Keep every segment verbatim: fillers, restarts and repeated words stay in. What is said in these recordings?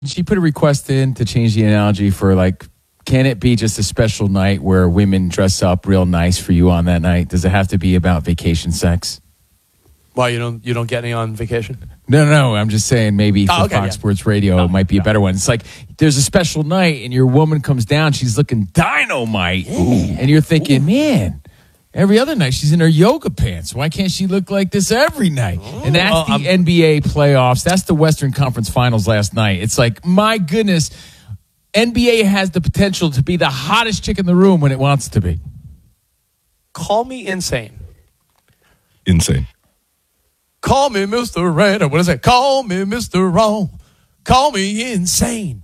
She put a request in to change the analogy for like, can it be just a special night where women dress up real nice for you on that night? Does it have to be about vacation sex? Why, you don't you don't get any on vacation? No, no, no. I'm just saying maybe for oh, okay, Fox yeah. Sports Radio oh, it might be yeah. a better one. It's like there's a special night and your woman comes down, she's looking dynamite, Ooh. and you're thinking, Ooh. man, every other night she's in her yoga pants. Why can't she look like this every night? Ooh. And that's well, the I'm, N B A playoffs. That's the Western Conference Finals last night. It's like, my goodness, N B A has the potential to be the hottest chick in the room when it wants to be. Call me insane. Insane. Call me Mister Red. What is it? Call me Mister Wrong. Call me insane.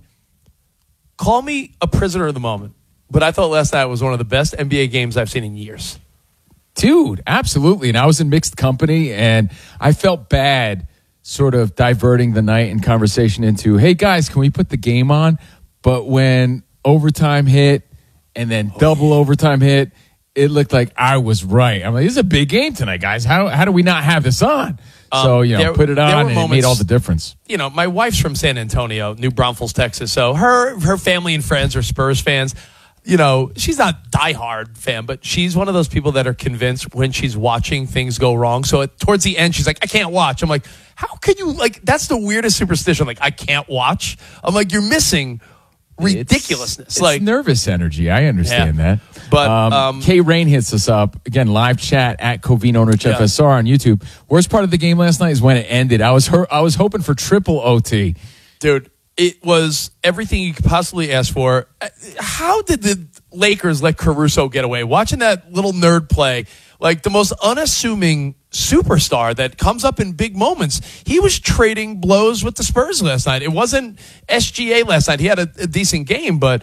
Call me a prisoner of the moment. But I thought last night was one of the best N B A games I've seen in years. Dude, absolutely. And I was in mixed company, and I felt bad sort of diverting the night and conversation into, hey, guys, can we put the game on? But when overtime hit and then double overtime hit, it looked like I was right. I'm like, this is a big game tonight, guys. How how do we not have this on? Um, so, you know, there, put it on, and moments, it made all the difference. You know, my wife's from San Antonio, New Braunfels, Texas. So her her family and friends are Spurs fans. You know, she's not a diehard fan, but she's one of those people that are convinced when she's watching things go wrong. So at, towards the end, she's like, I can't watch. I'm like, how could you, like, that's the weirdest superstition. Like, I can't watch. I'm like, you're missing ridiculousness. It's, it's like nervous energy. I understand yeah. that. But um, um, K Rain hits us up again. Live chat at Covino Rich F S R yeah. on YouTube. Worst part of the game last night is when it ended. I was her- I was hoping for triple O T, dude. It was everything you could possibly ask for. How did the Lakers let Caruso get away? Watching that little nerd play, like the most unassuming superstar that comes up in big moments. He was trading blows with the Spurs last night. It wasn't S G A last night. He had a, a decent game, but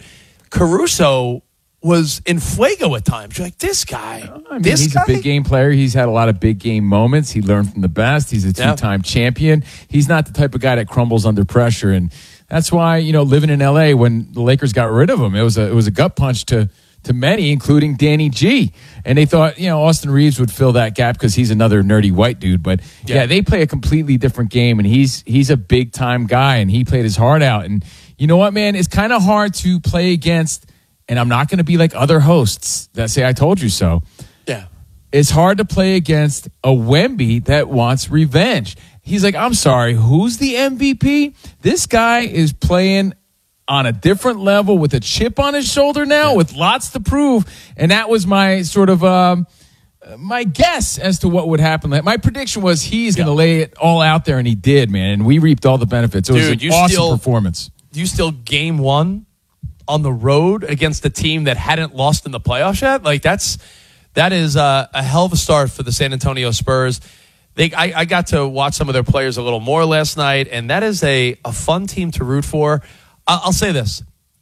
Caruso was in fuego at times. You're like, this guy. I mean, this he's guy? a big game player. He's had a lot of big game moments. He learned from the best. He's a two-time yeah. champion. He's not the type of guy that crumbles under pressure. And that's why, you know, living in L A, when the Lakers got rid of him, it was a it was a gut punch to to many, including Danny G. And they thought, you know, Austin Reeves would fill that gap because he's another nerdy white dude. But yeah. yeah, they play a completely different game, and he's he's a big time guy, and he played his heart out. And you know what, man? It's kind of hard to play against, and I'm not going to be like other hosts that say I told you so. Yeah. It's hard to play against a Wemby that wants revenge. He's like, I'm sorry, who's the M V P? This guy is playing on a different level with a chip on his shoulder now, yeah. with lots to prove. And that was my sort of um, my guess as to what would happen. My prediction was he's going to yeah. lay it all out there, and he did, man. And we reaped all the benefits. It Dude, was an awesome still, performance. You still game one on the road against a team that hadn't lost in the playoffs yet? Like, that's that is uh, a hell of a start for the San Antonio Spurs. They, I, I got to watch some of their players a little more last night, and that is a, a fun team to root for. I'll, I'll say this.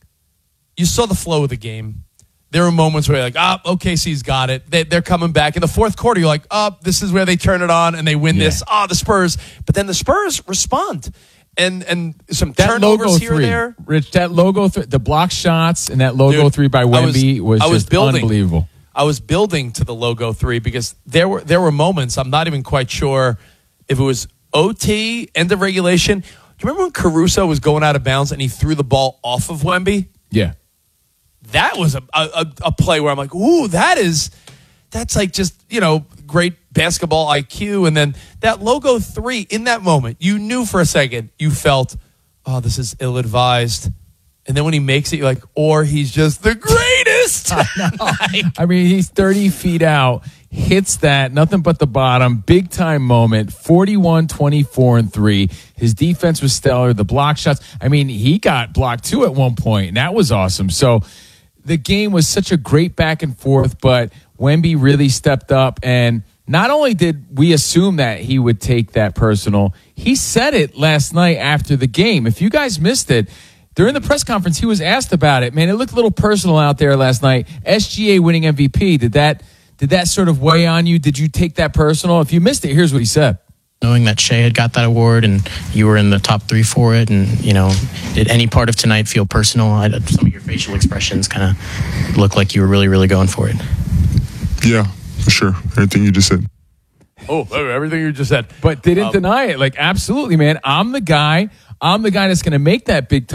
You saw the flow of the game. There were moments where you're like, ah, oh, O K C's got it. They, they're coming back. In the fourth quarter, you're like, oh, this is where they turn it on and they win yeah. this. Oh, the Spurs. But then the Spurs respond. And and some that turnovers logo here three, and there. Rich, that logo, th- the block shots and that logo Dude, three by Wemby was, was just was building, unbelievable. I was building to the logo three because there were there were moments, I'm not even quite sure if it was O T, end of regulation. Do you remember when Caruso was going out of bounds and he threw the ball off of Wemby? Yeah. That was a, a, a play where I'm like, ooh, that is, that's like just, you know, great basketball I Q. And then that logo three, in that moment, you knew for a second, you felt, oh, this is ill-advised. And then when he makes it, you're like, or he's just the greatest. I, I mean, he's thirty feet out, hits that, nothing but the bottom, big-time moment, forty-one, twenty-four, and three. His defense was stellar. The block shots, I mean, he got blocked, too, at one point, and that was awesome. So the game was such a great back and forth, but Wemby really stepped up, and not only did we assume that he would take that personal, he said it last night after the game. If you guys missed it, during the press conference, he was asked about it. Man, it looked a little personal out there last night. S G A winning M V P. Did that did that sort of weigh on you? Did you take that personal? If you missed it, here's what he said. Knowing that Shea had got that award and you were in the top three for it, and, you know, did any part of tonight feel personal? I, some of your facial expressions kind of looked like you were really, really going for it. Yeah, for sure. Everything you just said. Oh, everything you just said. But didn't um, deny it. Like, absolutely, man. I'm the guy. I'm the guy that's going to make that big time